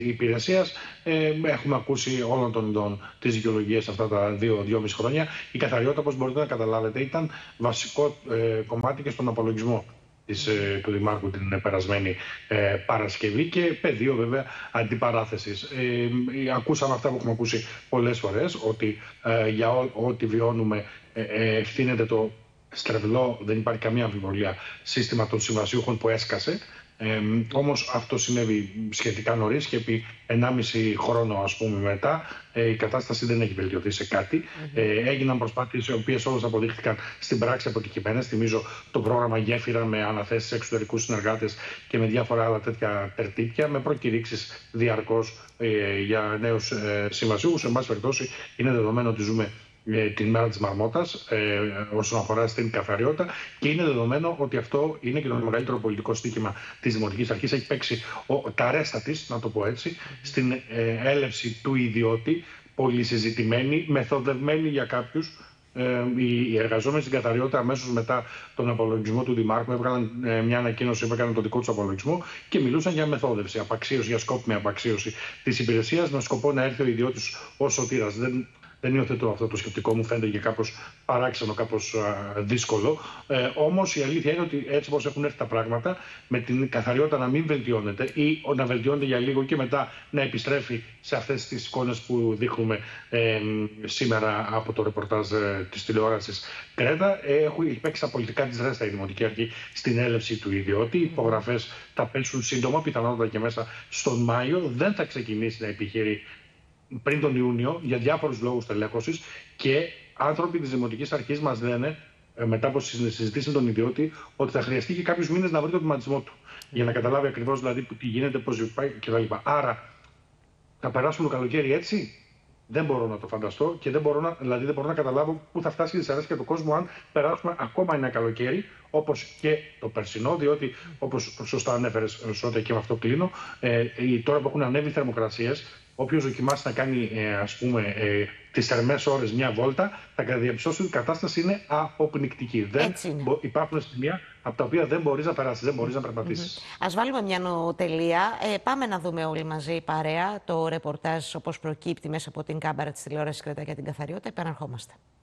υπηρεσίας. Έχουμε ακούσει όλων των ειδών τις δικαιολογίες αυτά τα 2-2,5 χρόνια. Η καθαριότητα, όπως μπορείτε να καταλάβετε, ήταν βασικό κομμάτι και στον απολογισμό του Δημάρχου την περασμένη Παρασκευή και πεδίο βέβαια αντιπαράθεσης. Ακούσαμε αυτά που έχουμε ακούσει πολλές φορές, ότι για ό,τι βιώνουμε ευθύνεται το στρεβλό, δεν υπάρχει καμία αμφιβολία, σύστημα των συμβασιούχων που έσκασε. Όμως αυτό συνέβη σχετικά νωρίς και επί 1,5 χρόνο, ας πούμε, μετά η κατάσταση δεν έχει βελτιωθεί σε κάτι. Έγιναν προσπάθειες οι οποίες όλες αποδείχθηκαν στην πράξη αποτυχημένες. Θυμίζω το πρόγραμμα Γέφυρα με αναθέσεις εξωτερικούς συνεργάτες και με διάφορα άλλα τέτοια τερτύπια, με προκηρύξεις διαρκώς για νέους συμβασιούχους. Εν πάση περιπτώσει, είναι δεδομένο ότι ζούμε την μέρα της Μαρμότας όσον αφορά στην καθαριότητα και είναι δεδομένο ότι αυτό είναι και το μεγαλύτερο πολιτικό στοίχημα της Δημοτικής Αρχής. Έχει παίξει τα ρέστα της, να το πω έτσι, στην έλευση του ιδιώτη, πολυσυζητημένη, μεθοδευμένη για κάποιους. Οι εργαζόμενοι στην καθαριότητα αμέσως μετά τον απολογισμό του Δημάρχου έβγαλαν μια ανακοίνωση που έκαναν τον δικό τους απολογισμό και μιλούσαν για μεθόδευση, απαξίωση, για σκόπιμη απαξίωση της υπηρεσίας με σκοπό να έρθει ο ιδιώτης ως σωτήρας. Δεν υιοθετώ αυτό το σκεπτικό, μου φαίνεται και κάπως παράξενο, κάπως δύσκολο. Όμως η αλήθεια είναι ότι έτσι όπως έχουν έρθει τα πράγματα, με την καθαριότητα να μην βελτιώνεται ή να βελτιώνεται για λίγο και μετά να επιστρέφει σε αυτές τις εικόνες που δείχνουμε σήμερα από το ρεπορτάζ της τηλεόρασης Κρέτα, έχει παίξει τα πολιτικά της ρέστα η Δημοτική Αρχή στην έλευση του ιδιώτη. Οι υπογραφές θα πέσουν σύντομα, πιθανότατα και μέσα στον Μάιο. Δεν θα ξεκινήσει να επιχειρεί πριν τον Ιούνιο για διάφορους λόγους τελέχωσης και άνθρωποι της Δημοτικής Αρχής μας λένε, μετά από συζητήσεις με τον ιδιώτη, ότι θα χρειαστεί και κάποιους μήνες να βρει το βηματισμό του. Για να καταλάβει ακριβώς δηλαδή τι γίνεται, πώς πάει κτλ. Άρα, θα περάσουμε το καλοκαίρι έτσι. Δεν μπορώ να το φανταστώ και δεν μπορώ να καταλάβω πού θα φτάσει η δυσαρέσκεια του κόσμου αν περάσουμε ακόμα ένα καλοκαίρι, όπως και το περσινό, διότι όπως σωστά ανέφερες, Σώτα, και με αυτό κλείνω, τώρα που έχουν ανέβει θερμοκρασίες, όποιος δοκιμάσει να κάνει τις θερμές ώρες μια βόλτα, θα διαπιστώσει ότι η κατάσταση είναι αποπνικτική. Υπάρχουν σημεία από τα οποία δεν μπορείς να περάσεις, δεν μπορείς να περπατήσεις. Ας βάλουμε μια τελεία. Πάμε να δούμε όλοι μαζί παρέα το ρεπορτάζ όπως προκύπτει μέσα από την κάμερα της τηλεόρασης Κρέτα για την καθαριότητα. Επαναρχόμαστε.